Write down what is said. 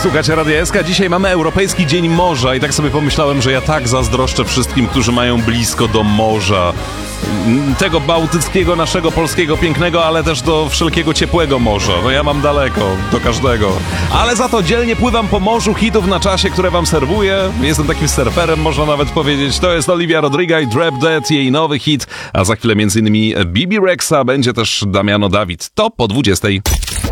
Słuchajcie Radia SK, dzisiaj mamy Europejski Dzień Morza i tak sobie pomyślałem, że ja tak zazdroszczę wszystkim, którzy mają blisko do morza. Tego bałtyckiego, naszego polskiego, pięknego, ale też do wszelkiego ciepłego morza. No ja mam daleko do każdego. Ale za to dzielnie pływam po morzu hitów na czasie, które wam serwuję. Jestem takim surferem, można nawet powiedzieć. To jest Olivia Rodrigo i Drop Dead, jej nowy hit. A za chwilę m.in. Bibi Rexa, będzie też Damiano David. To po 20.